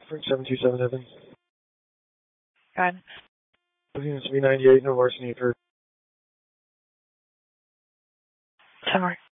Frank 727 Evans. Go ahead. Units V98, no larceny occurred. Sorry.